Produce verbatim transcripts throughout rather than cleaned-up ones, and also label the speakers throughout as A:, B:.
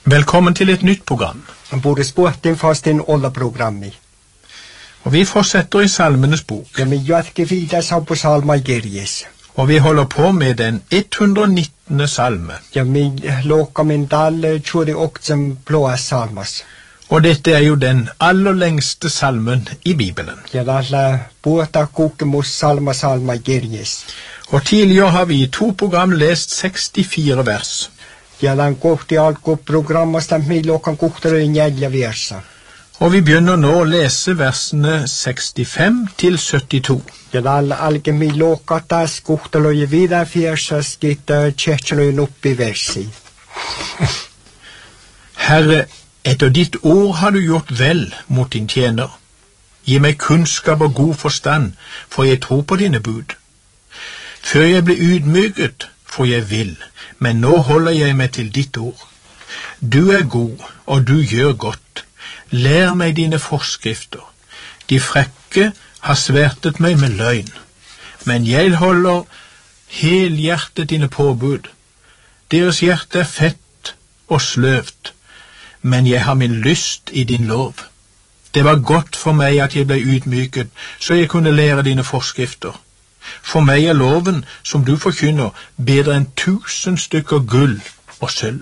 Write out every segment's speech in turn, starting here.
A: Velkommen til et nytt program.
B: Både sporten fast en alla programmi.
A: Og vi fortsetter i Salmenes bok.
B: Ja, men jag ska vidare så på salma Geries.
A: Og vi holder på med den hundre og nittende salme.
B: Ja, men loka min dal tjode också blåa salmas.
A: Og dette er jo den aller lengste salmen i Bibelen.
B: Ja, alla båta kokemus salma salma Geries.
A: Og tidligere har vi i to program lest sekstifire vers.
B: Ja, den kohti alko programma stemt med lokan kohtere i njelja versa.
A: Og vi begynner nå å lese versene sekstifem til syttito.
B: Ja, den alke med lokatas kohtere i videre versa skitt tjetjeløyen opp i versi.
A: Herre, etter ditt ord har du gjort vel mot din tjener. Gi meg kunnskap og god forstand, for jeg tror på dine bud. Før jeg blir ydmyket, for jeg vil, men nå holder jeg meg til ditt ord. Du er god, og du gjør godt. Lær meg dine forskrifter. De frekke har svertet meg med løgn, men jeg holder helhjertet dine påbud. Deres hjerte er fett og sløvt, men jeg har min lyst i din lov. Det var godt for meg at jeg ble ydmyket, så jeg kunne lære dine forskrifter. For meg er loven som du forkynner bedre enn tusen stykker gull og sølv.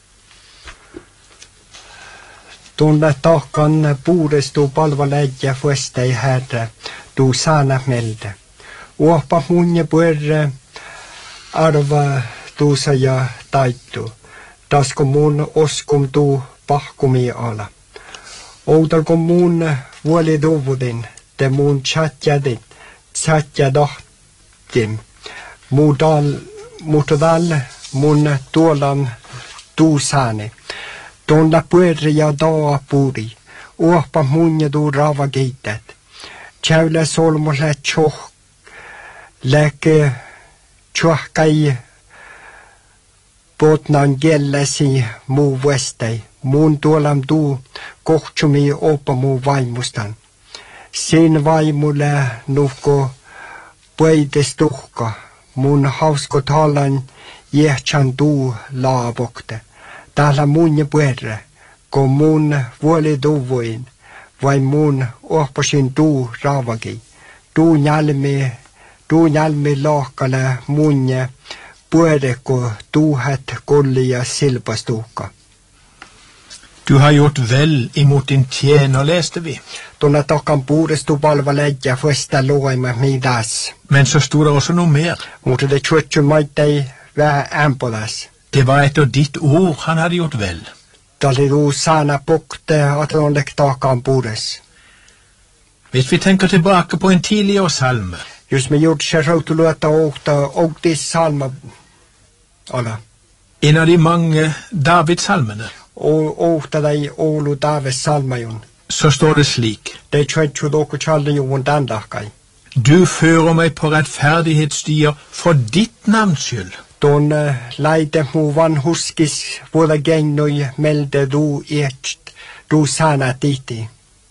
B: Tunne takan puures tuu palvaläjä fuestei herre, tuu saana melde. Uopa munje puerre arva tuusa ja taittu. Tasko mun oskum tuu pahkumi ala. Outalko mun vuoli duvudin, te mun chatjadit, chatjadahtim. Muudal, muutodal mun tuolan tuusaani. Tuolla puerre ja daa puri, uopa munja tuu rava keitet. Tjäylä solmulle tjoh, läke tjohkai potnan kielläsi muu vuestei. Mun tuolam tuu kohtsumi opa muu vaimustan. Siin vaimulle nuhko puides tuhka, mun hausko talan jehtsan tuu laavokte. Täällä mun ja puerre, kun mun vuoli tuvuin, vai mun ohpasin tuu raavaki. Tuu nälmi, tuu nälmi laahkale mun ja puerre, kun tuuhet kolli ja silpastuhka.
A: Du har gjort vel imot din tjener, leste vi.
B: Tuonne takan puudestu palvaläjä fuesta luoima midas.
A: Men så stod det også noe mer.
B: Mutta det tjutsu maittei vähän ämpolas.
A: Det var etter ditt ord han hadde gjort vel.
B: Tali tuu saana pukte at on lek takan puudes.
A: Hvis vi tenker tilbake på en tidligere salme,
B: Jos me gjort se rautuluetta ohta ohtis salma ala.
A: en av de mange Davids-salmene,
B: Ohta dei Oulu Daves salmajun.
A: så står det slik:
B: Det tjutsu doko tjallejuvun dandahkai.
A: Du fører meg på rettferdighetsstier for ditt navns skyld.
B: Tuon laite muu vanhuskis vuoda gennoi melde du ietst, du saana titi.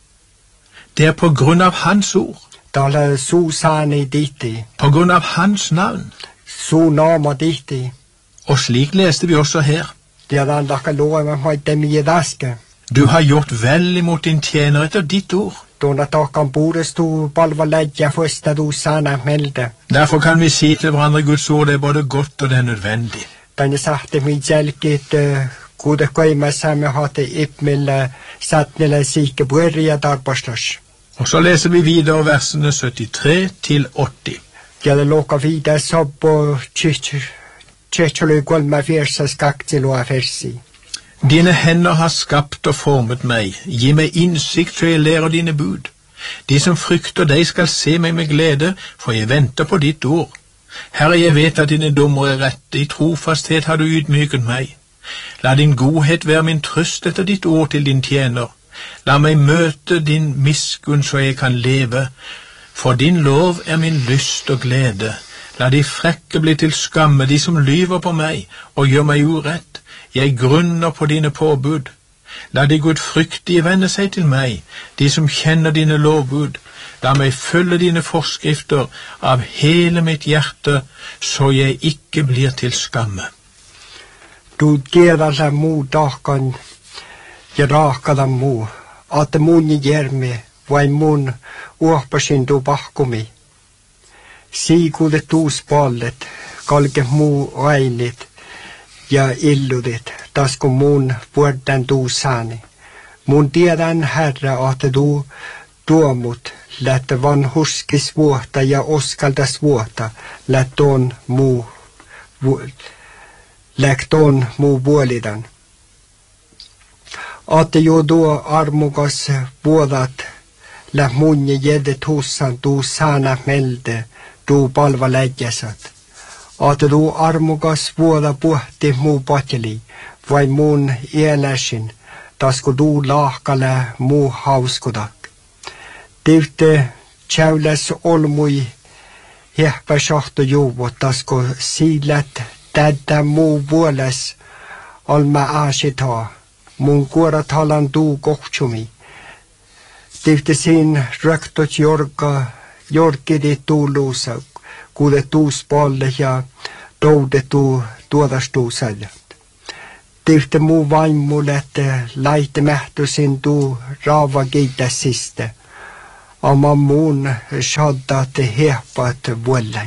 A: Det er på grunn av hans ord,
B: Tala su saani titi,
A: på grunn av hans navn.
B: su naama titi.
A: Og slik leste vi også her.
B: Tiedän lakka luoima maitte mie daske.
A: Du har gjort vel imot din tjener etter ditt ord.
B: Tuona takan puudestu palvaläjä fuesta du saana melde.
A: Derfor kan vi si til hverandre Guds ord det er både godt og det er nødvendig.
B: Tänne sahte mit jälkit kuude koimassa me hate ipmille satnille siike puerja tarpastas.
A: Og så leser vi videre versene syttitre til åtti.
B: Ja det loka vidare sabbo tjetsjoløy kolme fjersas kaktilua versi.
A: Dine hender har skapt og formet meg. Gi meg innsikt så jeg lærer dine bud. De som frykter deg skal se meg med glede, for jeg venter på ditt ord. Herre, jeg vet at dine dommer er rette. I trofasthet har du ydmyket meg. La din godhet være min trøst etter ditt ord til din tjener. La meg møte din miskunn så jeg kan leve. For din lov er min lyst og glede. La de frekke bli til skamme, de som lyver på meg og gjør meg urett. Jeg grunner på dine påbud. La de gudfryktige vende seg til meg, de som kjenner dine lovbud. La meg følge dine forskrifter av hele mitt hjerte, så jeg ikke blir til skamme.
B: Du tiedällä muu tahkan ja raahkada muu. Ate mun järme vai mun uohpasin du pahkumi. Siikuudet tuus pallet, kalke muu ainit ja illudet, tasko mun vuodan tuusani. Mun tiedän herra, että du tuomut, lähtö vanhuskis vuotta ja oskaltas vuotta, lähtoon muu, lähtoon muu vuolidan. Että jo tuo armukas vuodat, lä munje jedet hussan tuu sana melde, tuu palva läjäsät. Että tuu armukas vuoda puhti muu patjeli, vai mun eläsin, tasko tuu lahkale muu hauskudak. Tivte tjäyläs olmui hehpä shahto juvo, tasko siilät tädä muu vuoles olma aasitaa. Mun kuorat halan tuu kohtsumi. Tivte siin röktot jorka, jorkidi tuuluusa, kuude tuus palle ja toude tuu tuodastuuselle. Tivte muu vaimulle, että laite mähtösin tuu raava kiitäsiste. Ama muun shaddat hehpat vuollei.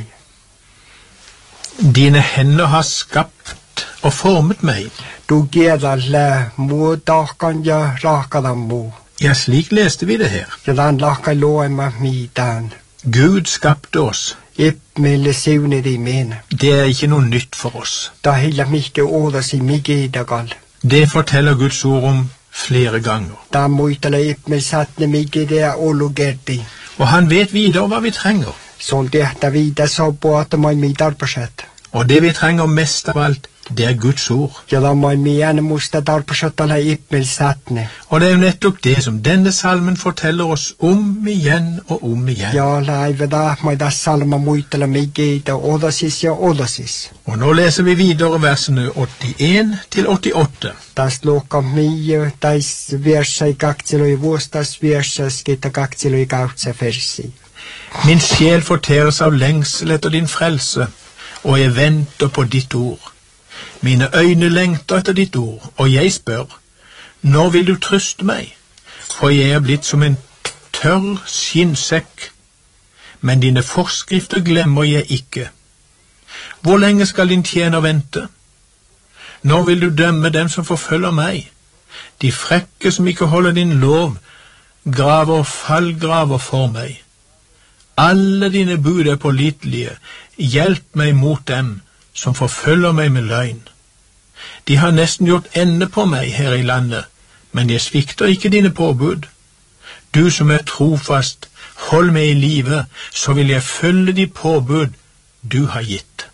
A: Dine hender har skapt og formet meg.
B: Du geder le muu tahkan ja rahkadan muu.
A: Ja, slik leste vi det her.
B: Ja dan lahka loema midan.
A: Gud skapte oss.
B: Ippmille siunidi mene.
A: Det er ikke noe nytt for oss.
B: Da hilla mihke ådas i migidagal.
A: Det forteller Guds ord om flere ganger.
B: Da muitala ippmil satne migide olugerdi.
A: Og han vet videre hva vi trenger.
B: Sånn tehtä viida sopo at mai mi tarpasat.
A: Og det vi trenger mest av alt, det er Guds ord.
B: Ja da mai mi ene musta tarpasatala ippmil satne.
A: Og det er jo nettopp det som denne salmen forteller oss om igjen og om igjen.
B: Ja laive da mai da salma muitala migide odasis ja odasis.
A: Og nå leser vi videre versene åttien til åttiåtte.
B: Tas luokka mii, tais viersa i kaktiloi vuostas viersa skita kaktiloi kautse versi.
A: Min sjel fortæres av lengsel etter din frelse, og jeg venter på ditt ord. Mine øyne lengter etter ditt ord, og jeg spør, når vil du trøste meg? For jeg er blitt som en tørr skinnsekk, men dine forskrifter glemmer jeg ikke. Hvor lenge skal din tjener vente? Når vil du dømme dem som forfølger meg? De frekke som ikke holder din lov, graver fallgraver for meg. Alle dine bud er pålitelige, hjelp meg mot dem som forfølger meg med løgn. De har nesten gjort ende på meg her i landet, men jeg svikter ikke dine påbud. Du som er trofast, hold meg i live, så vil jeg følge de påbud du har gitt.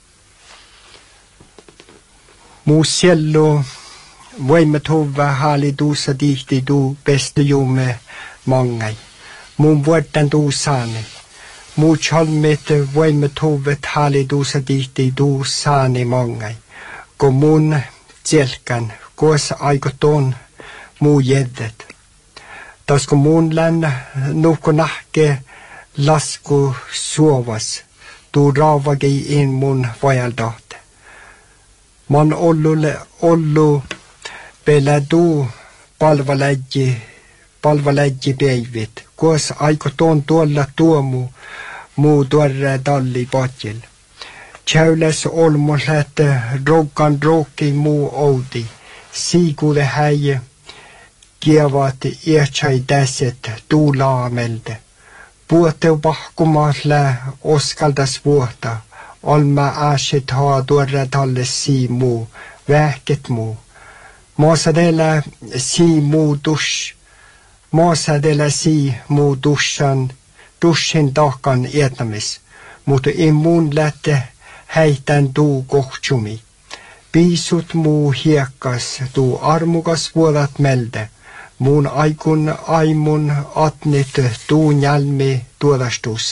B: Musello, voimetova hali dusa dihti du beste jume mangai. Mun vuodan duusani. Muu chalmet voimetovet hali dusa dihti duusani mangai. Ko mun tjelkan, koos aikoton muu jeddet. Tasko mun län nuhko nahke lasku suovas. Tu raavagi in mun vajaldahte. Man ollu ollu pela du palvaläji palvaläji päivit. Koos aikoton tuolla tuomu muu tuorre talli patjil. Tjäyläs olmos lähtö roukkan roukki muu outi. Siikude häije kievat iätsai täset tuulaamelde. Puoteu pahkumaas lä oskaldas vuotta. Olma aasit haa tuorre talle sii muu, vähket muu. Maasadella sii muu tush. Maasadella sii muu tushan, tushin tahkan etämis. Mutta immuun lähte häitän tuu kohtsumi. Piisut muu hiekkas, tuu armukas vuodat melde. Muun aikun aimun atnit tuun jälmi tuodastussa.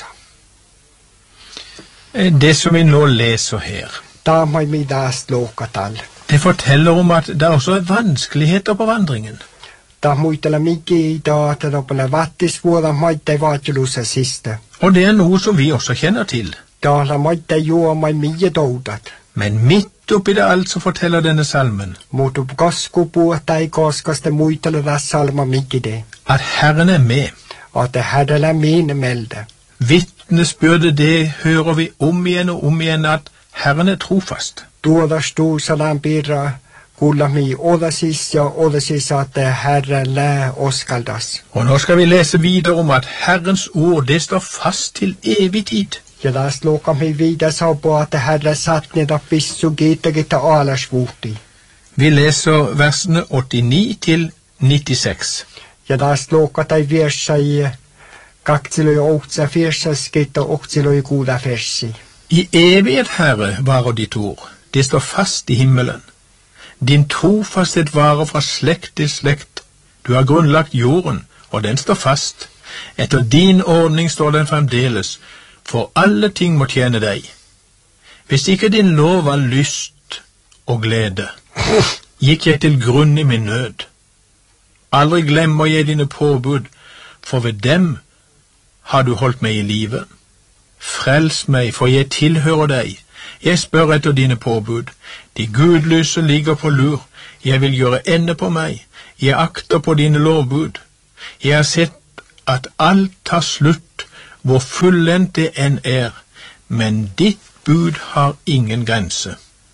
A: Det som vi nå leser her,
B: Taamai midas loukatal.
A: det forteller om at det også er vanskeligheter på vandringen.
B: Ta muitella miki taata loppuilla vattis vuoda maitte vaatilussa siste.
A: Og det er noe som vi også kjenner til.
B: Taala maitte juomai mie toudat.
A: Men midt midt oppi det alt så forteller denne salmen
B: Mutta koska puhutaan koskasta muitella tässä salma mikide.
A: at Herren er med.
B: At det herrela mine melde.
A: Vittnesbyrdet det hører vi om igjen og om igjen at Herren er trofast.
B: Tuoda stu salan pirra kullami odasis ja odasis at det herre lä oskaldas.
A: Og nå skal vi lese videre om at Herrens ord det står fast til evig tid.
B: Ja taas luokamme viida saupo at det herre satt ned av pissu giita gitta alasvuuti.
A: Vi leser versene åttini til nittiseks.
B: Ja taas luokatai viersa i kaksiloi ohtsa fiersa skitta ohtsiloi kuuda fersi.
A: I evighet, Herre, varer ditt ord. Det står fast i himmelen. Din trofasthet varer fra slekt til slekt. Du har grunnlagt jorden, og den står fast. Etter din ordning står den fremdeles, for alle ting må tjene deg. Hvis ikke din lov var lyst og glede, gikk jeg til grunn i min nød. Aldri glemmer jeg dine påbud, for ved dem har du holdt meg i live. Frels meg, for jeg tilhører deg. Jeg spør etter dine påbud. De gudløse ligger på lur. Jeg vil gjøre ende på meg. Jeg akter på dine lovbud. Jeg har sett at alt tar slutt, hvor fullendt det enn er, men ditt bud har ingen grense.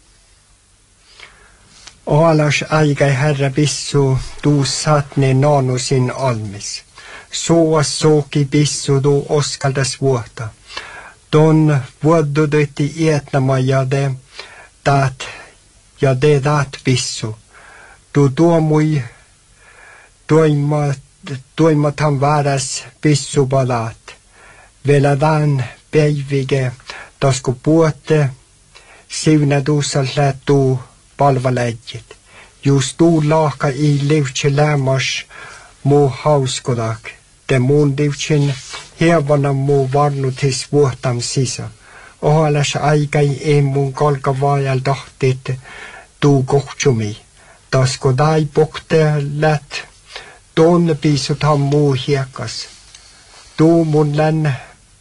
B: Alas aikai herra pissu tuu satne nanu sin almis. Soa soki pissu tuu oskaldas vuota. Don vuodudetti ietnama ja de taat ja de taat pissu. Tu tuomui tuima tuimatan vääräs pissu palaat. Veladaan päivige tasku puotte sivna tuussal lättuu palvaläjit. Just tuu laaka i livtsi lämmas muu hauskodak. Te muun livtsin hevana muu varnutis vuotam sisa. Ohalas aikai ei mun kalka vaajal tahtit tuu kohtsumi. Tasku dai pokte lät tuonne piisutam muu hiekas. Tuu mun län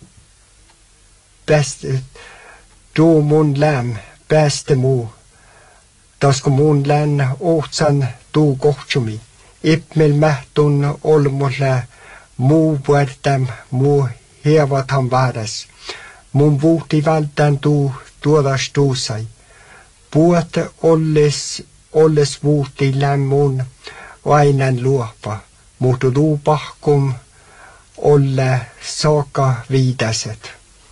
B: pääste, tuu mun län pääste muu. Tasku mun län ohtsan tuu kohtsumi. Ipmel mähtun olmulle muu vuortam muu hevatam vääräs. Mun vuuti vältän tuu tuodas tuusai. Puote olles, olles vuuti lämmun vainan luopa. Mutta tuu pahkum olle saka viidaset.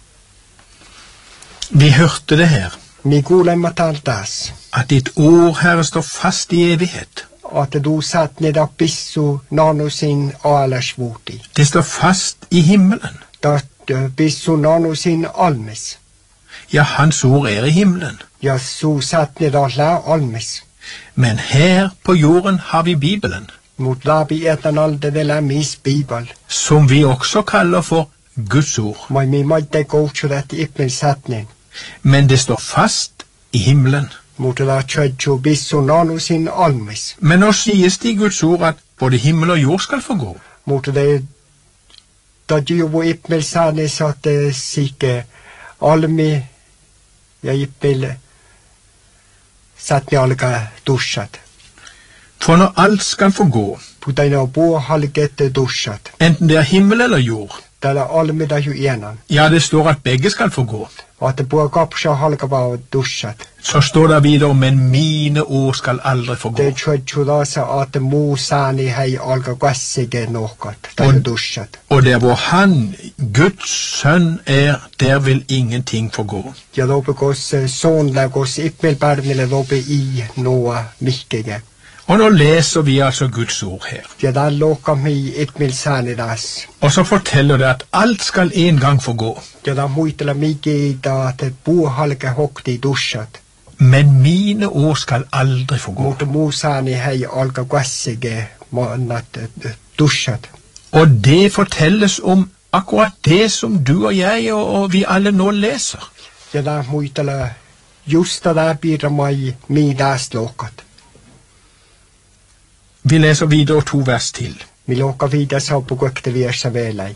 A: Vi hørte det her,
B: Mi kuulemma taas,
A: at ditt ord, Herre, står fast i evighet.
B: at du satt ned av pissu nanu sin alasvuuti.
A: Det står fast i himmelen.
B: Dat pissu nanu sin almis.
A: Ja, hans ord er i himmelen.
B: Ja su satt ned av la almis.
A: Men her på jorden har vi Bibelen,
B: Mut labi etan alde de la mis bibel.
A: som vi også kaller for Guds ord.
B: Mai mi maite koutsudat ipmel satnen.
A: Men det står fast i himmelen.
B: Mutta la tjödju pissu nanu sin almis.
A: Men nå sies det i Guds ord at både himmel og jord skal forgå.
B: Mutta det da juvu ipmel sanes at sike almi ja ipmel satni alga duschat.
A: For når alt skal forgå,
B: Putaina bua halgette duschat.
A: enten det er himmel eller jord,
B: Täällä almi da ju enan.
A: ja, det står at begge skal forgå,
B: Att bua kapsa halgava duschat.
A: så står det videre, men mine ord skal aldri forgå.
B: Det tjödju lasa at muu saani hei alga kassige nohkat. Da ju duschat.
A: Og der hvor han, Guds sønn, er, der vil ingenting forgå.
B: Ja lope kos soonla kos ipmel pärmille lope i noa mihkege.
A: Og nå leser vi altså Guds ord her.
B: Ja da loka mi ipmel saani das.
A: Og så forteller det at alt skal en gang forgå.
B: Ja da muitella miki da at bua halge hokti duschat.
A: Men mine ord skal aldri forgå.
B: Mutta muu saani hei alga kassige mannat duschat.
A: Og det fortelles om akkurat det som du og jeg og, og vi alle nå leser.
B: Ja da muitella justa da pirra mai mi das lokat.
A: Vi leser videre to vers til.
B: Mi loka vida saupu kokte viersa velai.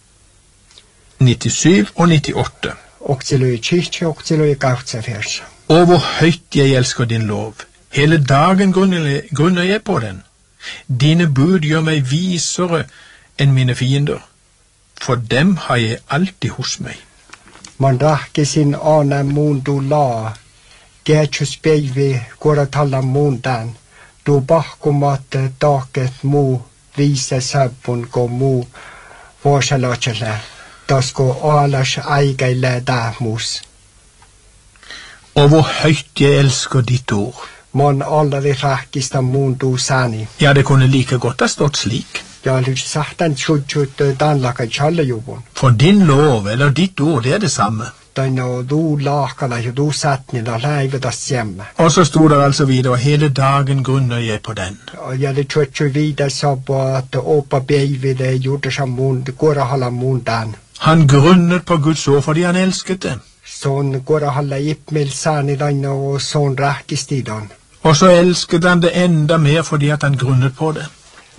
A: nittisju og nittiåtte.
B: Oksiloi chichi oksiloi kautsa versa.
A: Og hvor høyt jeg elsker din lov. Hele dagen grunner, grunner jeg på den. Dine bud gjør meg visere enn mine fiender. For dem har jeg alltid hos meg.
B: Man rakke sin ane mundu la. Gætjus beivi koratalla mundan. Du bakkumat daket mu vise sabbun go mu vorsalachele. Dasko alas aigeile dahmus.
A: Og hvor høyt jeg elsker ditt ord.
B: Man aldri rakkista mundu sani.
A: Ja, det kunne like godt ha stått slik.
B: Ja, lyst sagt den tjutjut danlaka tjallejubun.
A: For din lov eller ditt ord, det er det samme.
B: Den og du lakala jo du sattni da leivet das hjemme.
A: Og så stod det altså videre, hele dagen grunner jeg på den.
B: Og ja, det tjutju videre så på at åpa beivi det gjorde som mund, går a hala mundan.
A: Han grunnet på Guds ord fordi han elsket det.
B: Sånn går a hala ipmil sani den og sånn rakkistidan.
A: Og så elsket han det enda mer fordi at han grunnet på det.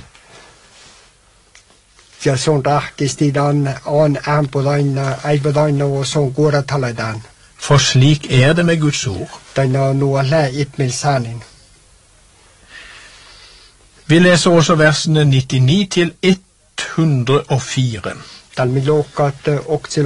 B: Ja, sånn rakkistidan, an an på den, ei på den og sånn går a tala den.
A: For slik er det med Guds ord.
B: Den og noe le ipmil sanin.
A: Vi leser også versene nittini til ett hundre og fire.
B: Den vil låkat også